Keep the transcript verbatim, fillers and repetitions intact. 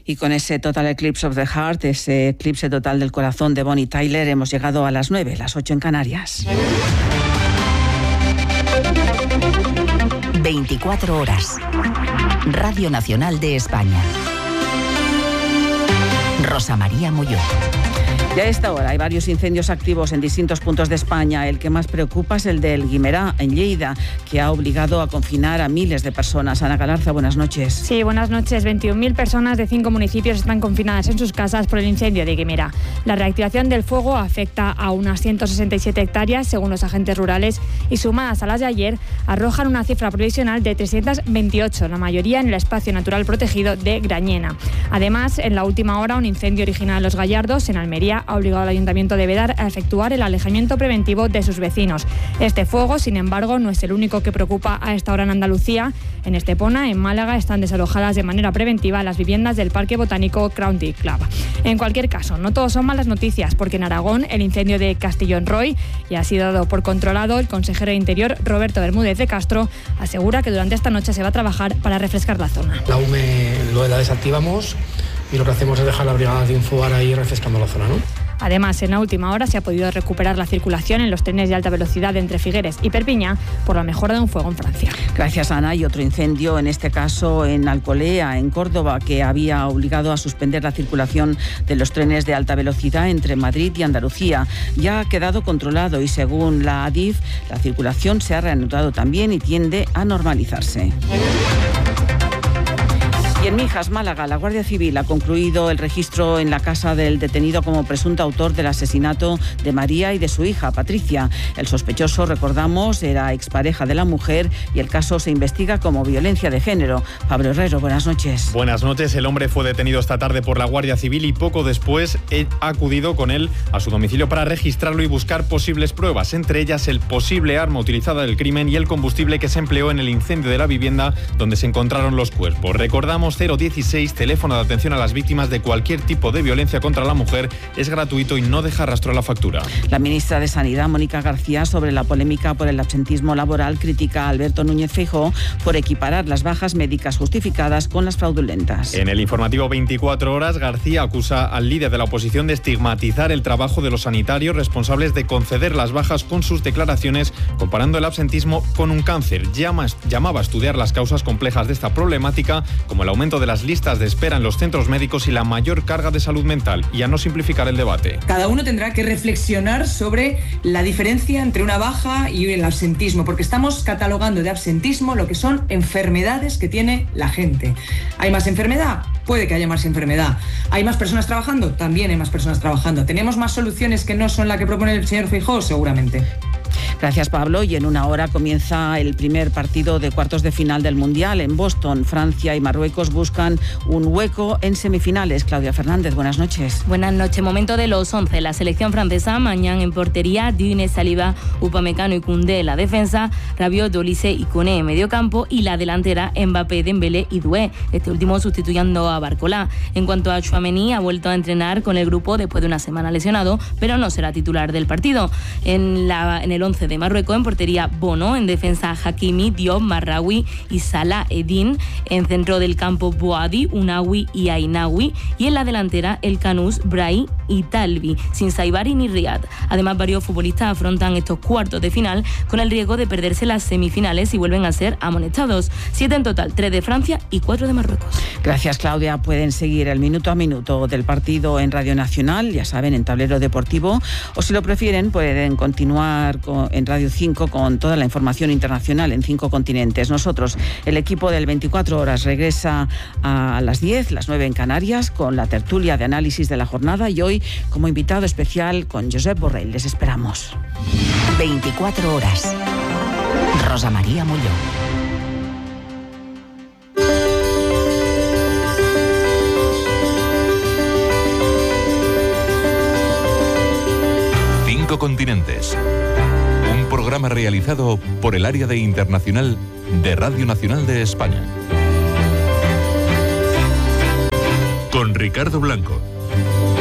Y con ese Total Eclipse of the Heart, ese eclipse total del corazón de Bonnie Tyler, hemos llegado a las nueve, las ocho en Canarias. veinticuatro horas. Radio Nacional de España. Rosa María Molló. Y a esta hora hay varios incendios activos en distintos puntos de España. El que más preocupa es el del Guimerá, en Lleida, que ha obligado a confinar a miles de personas. Ana Galarza, buenas noches. Sí, buenas noches. veintiún mil personas de cinco municipios están confinadas en sus casas por el incendio de Guimerá. La reactivación del fuego afecta a unas ciento sesenta y siete hectáreas, según los agentes rurales, y sumadas a las de ayer, arrojan una cifra provisional de trescientas veintiocho, la mayoría en el espacio natural protegido de Grañena. Además, en la última hora, un incendio original en Los Gallardos, en Almería, ha obligado al Ayuntamiento de Vedar a efectuar el alejamiento preventivo de sus vecinos. Este fuego, sin embargo, no es el único que preocupa a esta hora en Andalucía. En Estepona, en Málaga, están desalojadas de manera preventiva las viviendas del Parque Botánico Crown Club. En cualquier caso, no todos son malas noticias, porque en Aragón el incendio de Castellón Roy ya ha sido dado por controlado. El consejero de Interior, Roberto Bermúdez de Castro, asegura que durante esta noche se va a trabajar para refrescar la zona. La U M E lo la desactivamos y lo que hacemos es dejar la brigada de Infogar ahí refrescando la zona, ¿no? Además, en la última hora se ha podido recuperar la circulación en los trenes de alta velocidad entre Figueres y Perpiñá por la mejora de un fuego en Francia. Gracias, Ana. Y otro incendio, en este caso en Alcolea, en Córdoba, que había obligado a suspender la circulación de los trenes de alta velocidad entre Madrid y Andalucía. Ya ha quedado controlado y, según la Adif, la circulación se ha reanudado también y tiende a normalizarse. Y en Mijas, Málaga, la Guardia Civil ha concluido el registro en la casa del detenido como presunto autor del asesinato de María y de su hija, Patricia. El sospechoso, recordamos, era expareja de la mujer y el caso se investiga como violencia de género. Pablo Herrero, buenas noches. Buenas noches. El hombre fue detenido esta tarde por la Guardia Civil y poco después ha acudido con él a su domicilio para registrarlo y buscar posibles pruebas, entre ellas el posible arma utilizada del crimen y el combustible que se empleó en el incendio de la vivienda donde se encontraron los cuerpos. Recordamos, cero dieciséis, teléfono de atención a las víctimas de cualquier tipo de violencia contra la mujer, es gratuito y no deja rastro a la factura. La ministra de Sanidad, Mónica García, sobre la polémica por el absentismo laboral, critica a Alberto Núñez Feijóo por equiparar las bajas médicas justificadas con las fraudulentas. En el informativo veinticuatro horas, García acusa al líder de la oposición de estigmatizar el trabajo de los sanitarios responsables de conceder las bajas con sus declaraciones, comparando el absentismo con un cáncer. Llama, llamaba a estudiar las causas complejas de esta problemática, como el aumento de las listas de espera en los centros médicos y la mayor carga de salud mental, y a no simplificar el debate. Cada uno tendrá que reflexionar sobre la diferencia entre una baja y el absentismo, porque estamos catalogando de absentismo lo que son enfermedades que tiene la gente. ¿Hay más enfermedad? Puede que haya más enfermedad. ¿Hay más personas trabajando? También hay más personas trabajando. ¿Tenemos más soluciones que no son las que propone el señor Feijóo? Seguramente. Gracias, Pablo. Y en una hora comienza el primer partido de cuartos de final del Mundial. En Boston, Francia y Marruecos buscan un hueco en semifinales. Claudia Fernández, buenas noches. Buenas noches. Momento de los once. La selección francesa, mañana en portería, Dune, Saliba, Upamecano y Koundé en la defensa, Rabiot, Olise y Koné en medio campo, y la delantera, Mbappé, Dembélé y Doué, este último sustituyendo a Barcola. En cuanto a Tchouaméni, ha vuelto a entrenar con el grupo después de una semana lesionado, pero no será titular del partido. En, la, en el once de Marruecos, en portería Bono, en defensa Hakimi, Diop, Marraoui y Salah Eddin, en centro del campo Boadi, Unawi y Ainawi, y en la delantera El Canous, Brai y Talbi, sin Saibari ni Riyad. Además, varios futbolistas afrontan estos cuartos de final con el riesgo de perderse las semifinales si vuelven a ser amonestados. Siete en total, tres de Francia y cuatro de Marruecos. Gracias, Claudia. Pueden seguir el minuto a minuto del partido en Radio Nacional, ya saben, en Tablero Deportivo, o si lo prefieren pueden continuar con, en Radio cinco con toda la información internacional en cinco continentes. Nosotros, el equipo del veinticuatro horas, regresa a las diez, las nueve en Canarias, con la tertulia de análisis de la jornada, y hoy como invitado especial con Josep Borrell. Les esperamos. veinticuatro horas. Rosa María Molló. Cinco continentes. Un programa realizado por el Área de Internacional de Radio Nacional de España. Con Ricardo Blanco.